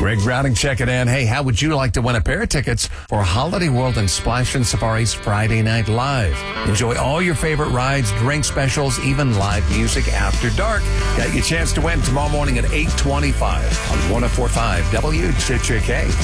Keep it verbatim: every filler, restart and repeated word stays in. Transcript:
Greg Browning checking in. Hey, how would you like to win a pair of tickets for Holiday World and Splash and Safari's Friday Night Live? Enjoy all your favorite rides, drink specials, even live music after dark. Got your chance to win tomorrow morning at eight twenty-five on one oh four point five W J J K.